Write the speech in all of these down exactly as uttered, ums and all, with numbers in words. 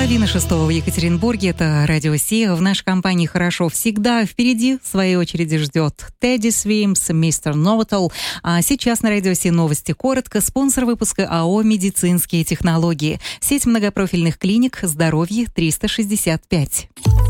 Половина шестого в Екатеринбурге. Это Радио Си. В нашей компании хорошо всегда. Впереди в своей очереди ждет Teddy Swims, мистер Know-it-all. А сейчас на Радио Си новости коротко. Спонсор выпуска АО «Медицинские технологии». Сеть многопрофильных клиник «Здоровье триста шестьдесят пять».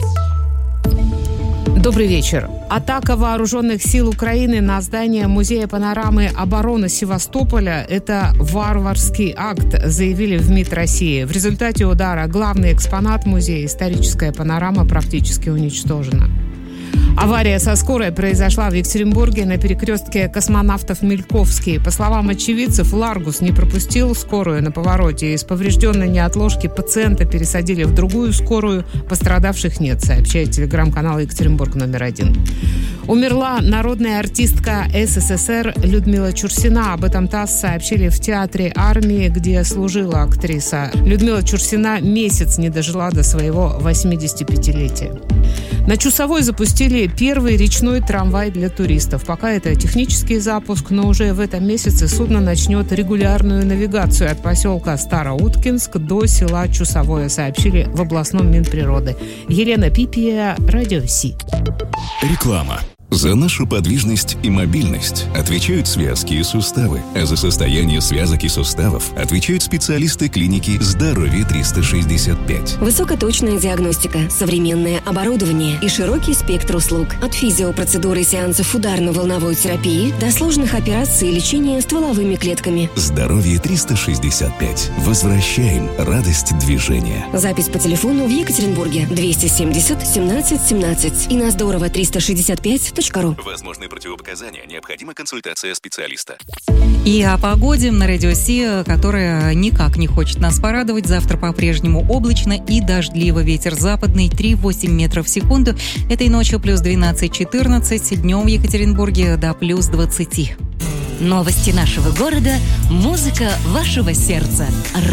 Добрый вечер. Атака вооруженных сил Украины на здание Музея панорамы обороны Севастополя – это варварский акт, заявили в МИД России. В результате удара главный экспонат музея, историческая панорама, практически уничтожена. Авария со скорой произошла в Екатеринбурге на перекрестке Космонавтов Мельковский. По словам очевидцев, Ларгус не пропустил скорую на повороте. Из поврежденной неотложки пациента пересадили в другую скорую. Пострадавших нет, сообщает телеграм-канал Екатеринбург номер один. Умерла народная артистка СССР Людмила Чурсина. Об этом ТАСС сообщили в Театре армии, где служила актриса. Людмила Чурсина месяц не дожила до своего восьмидесятипятилетия. На Чусовой запустили первый речной трамвай для туристов. Пока это технический запуск, но уже в этом месяце судно начнет регулярную навигацию от поселка Староуткинск до села Чусовое, сообщили в областном Минприроды. Елена Пипия, Радио Си. Реклама. За нашу подвижность и мобильность отвечают связки и суставы, а за состояние связок и суставов отвечают специалисты клиники «Здоровье триста шестьдесят пять». Высокоточная диагностика, современное оборудование и широкий спектр услуг. От физиопроцедуры и сеансов ударно-волновой терапии до сложных операций и лечения стволовыми клетками. «Здоровье триста шестьдесят пять». Возвращаем радость движения. Запись по телефону в Екатеринбурге двести семьдесят семнадцать семнадцать и на здорово триста шестьдесят пять точка ру. Возможны противопоказания. Необходима консультация специалиста. И о погоде на Радио Си, которая никак не хочет нас порадовать. Завтра по-прежнему облачно и дождливо. Ветер западный три-восемь метров в секунду. Этой ночью плюс двенадцать-четырнадцать. Днем в Екатеринбурге до плюс двадцать. Новости нашего города. Музыка вашего сердца.